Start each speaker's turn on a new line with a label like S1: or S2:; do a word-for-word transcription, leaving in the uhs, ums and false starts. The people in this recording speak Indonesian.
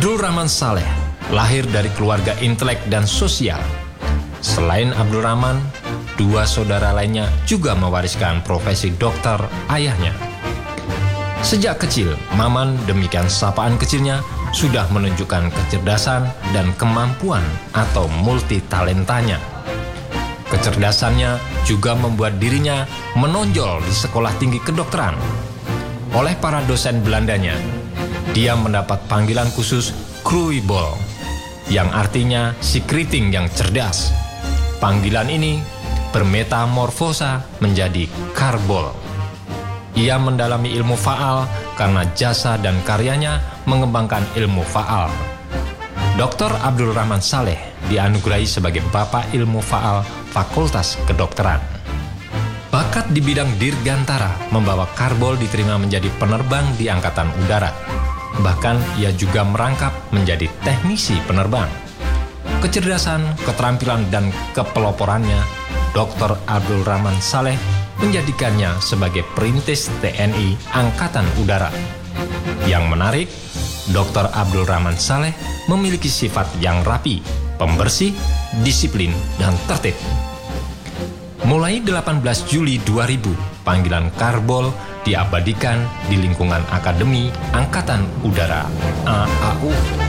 S1: Abdul Rahman Saleh lahir dari keluarga intelek dan sosial. Selain Abdul Rahman, dua saudara lainnya juga mewariskan profesi dokter ayahnya. Sejak kecil, Maman, demikian sapaan kecilnya, sudah menunjukkan kecerdasan dan kemampuan atau multitalentanya. Kecerdasannya juga membuat dirinya menonjol di sekolah tinggi kedokteran. Oleh para dosen Belandanya, dia mendapat panggilan khusus Kruibol, yang artinya si keriting yang cerdas. Panggilan ini bermetamorfosa menjadi Karbol. Ia mendalami ilmu faal karena jasa dan karyanya mengembangkan ilmu faal. dokter Abdul Rahman Saleh dianugerahi sebagai Bapak Ilmu Faal Fakultas Kedokteran. Bakat di bidang dirgantara membawa Karbol diterima menjadi penerbang di Angkatan Udara. Bahkan ia juga merangkap menjadi teknisi penerbang. Kecerdasan, keterampilan, dan kepeloporannya, dokter Abdul Rahman Saleh menjadikannya sebagai perintis T N I Angkatan Udara. Yang menarik, dokter Abdul Rahman Saleh memiliki sifat yang rapi, pembersih, disiplin, dan tertib. Mulai delapan belas Juli dua ribu, panggilan Karbol diabadikan di lingkungan Akademi Angkatan Udara A A U.